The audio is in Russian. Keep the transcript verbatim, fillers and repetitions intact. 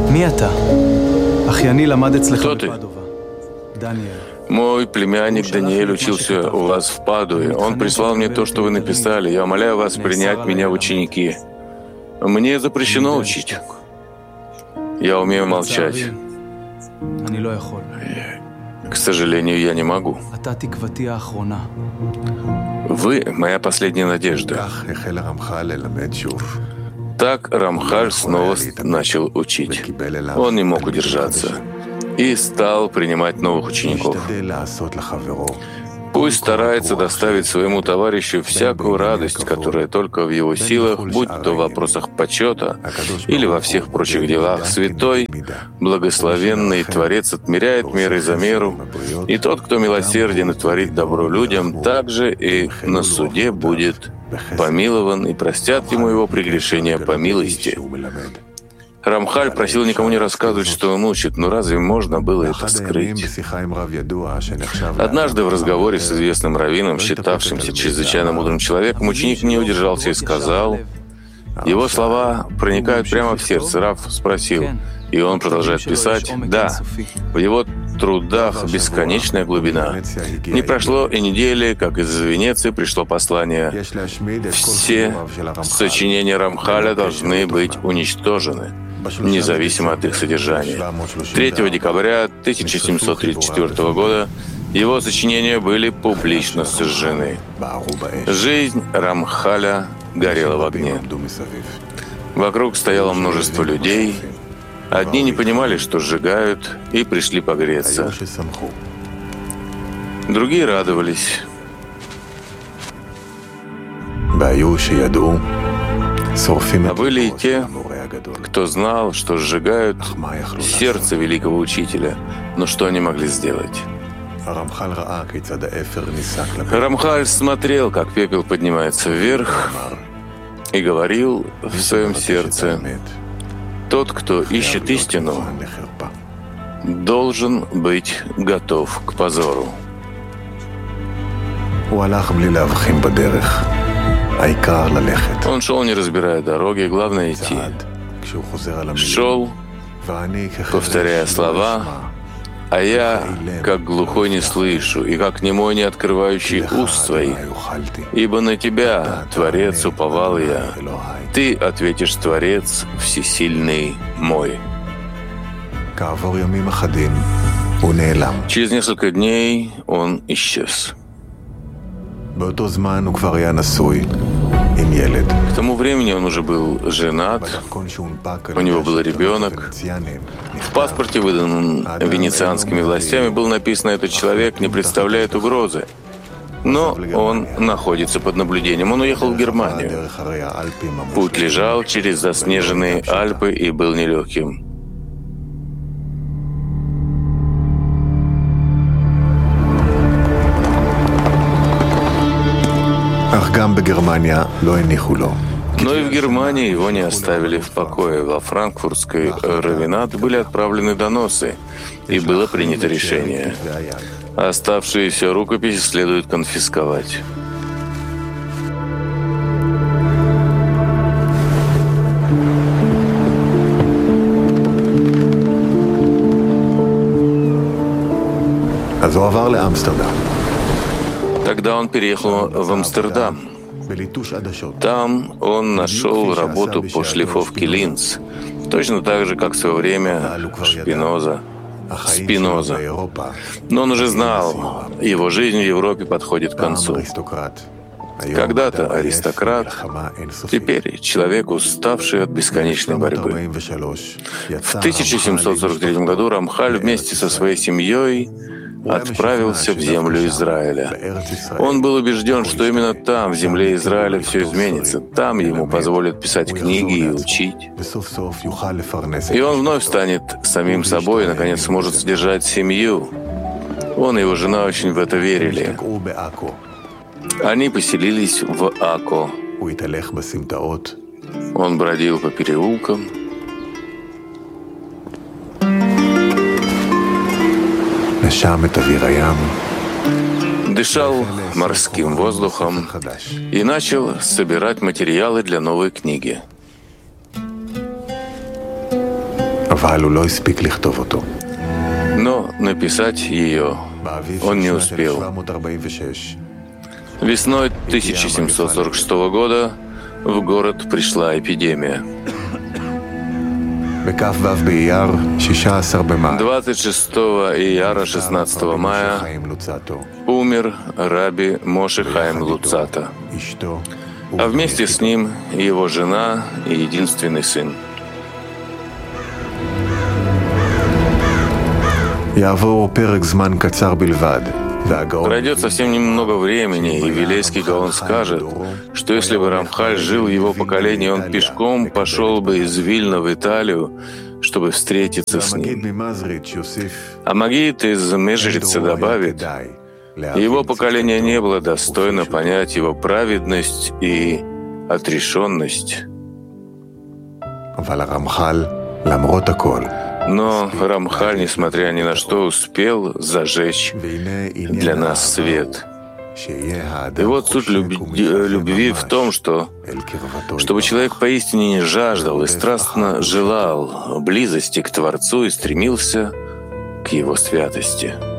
Кто ты? Мой племянник Даниэль учился у вас в Падуе. Он прислал мне то, что вы написали. Я умоляю вас принять меня в ученики. Мне запрещено учить. Я умею молчать. К сожалению, я не могу. Вы — моя последняя надежда. Так Рамхаль снова начал учить. Он не мог удержаться и стал принимать новых учеников. Пусть старается доставить своему товарищу всякую радость, которая только в его силах, будь то в вопросах почета или во всех прочих делах. Святой, благословенный Творец отмеряет меры за меру, и тот, кто милосерден и творит добро людям, также и на суде будет помилован, и простят ему его прегрешения по милости. Рамхаль просил никому не рассказывать, что он учит, но разве можно было это скрыть? Однажды в разговоре с известным раввином, считавшимся чрезвычайно мудрым человеком, ученик не удержался и сказал, его слова проникают прямо в сердце. Рав спросил, и он продолжает писать, да, в его трудах бесконечная глубина. Не прошло и недели, как из Венеции пришло послание. Все сочинения Рамхаля должны быть уничтожены, независимо от их содержания. третьего декабря тысяча семьсот тридцать четвёртого года его сочинения были публично сожжены. Жизнь Рамхаля горела в огне. Вокруг стояло множество людей. Одни не понимали, что сжигают, и пришли погреться. Другие радовались. А были и те, кто знал, что сжигают сердце великого учителя, но что они могли сделать? Рамхаль смотрел, как пепел поднимается вверх, и говорил в своем сердце: тот, кто ищет истину, должен быть готов к позору. Он шел, не разбирая дороги, главное — идти. Шел, повторяя слова, а я, как глухой, не слышу, и как немой, не открывающий уст своих. Ибо на Тебя, Творец, уповал я. Ты ответишь, Творец, всесильный мой. Через несколько дней он исчез. К тому времени он уже был женат, у него был ребенок. В паспорте, выданном венецианскими властями, было написано: «Этот человек не представляет угрозы». Но он находится под наблюдением. Он уехал в Германию. Путь лежал через заснеженные Альпы и был нелегким. Но и в Германии его не оставили в покое. Во франкфуртской раввинат были отправлены доносы, и было принято решение: оставшиеся рукописи следует конфисковать. Тогда он переехал в Амстердам. Там он нашел работу по шлифовке линз, точно так же, как в свое время Шпиноза. Спиноза. Но он уже знал, его жизнь в Европе подходит к концу. Когда-то аристократ, теперь человек, уставший от бесконечной борьбы. В тысяча семьсот сорок третьем году Рамхаль вместе со своей семьей отправился в землю Израиля. Он был убежден, что именно там, в земле Израиля, все изменится. Там ему позволят писать книги и учить. И он вновь станет самим собой и, наконец, сможет содержать семью. Он и его жена очень в это верили. Они поселились в Акко. Он бродил по переулкам, дышал морским воздухом и начал собирать материалы для новой книги. Но написать ее он не успел. Весной тысяча семьсот сорок шестого года в город пришла эпидемия. двадцать шестого ияра, шестнадцатого мая, умер Раби Моше Хаим Луцата, а вместе с ним его жена и единственный сын. Пройдет совсем немного времени, и Вилейский Гаон скажет, что если бы Рамхаль жил в его поколении, он пешком пошел бы из Вильна в Италию, чтобы встретиться с ним. А Магид из Межрица добавит, его поколение не было достойно понять его праведность и отрешенность. Но Рамхаль, несмотря ни на что, успел зажечь для нас свет. И вот суть любви в том, что чтобы человек поистине не жаждал и страстно желал близости к Творцу и стремился к Его святости.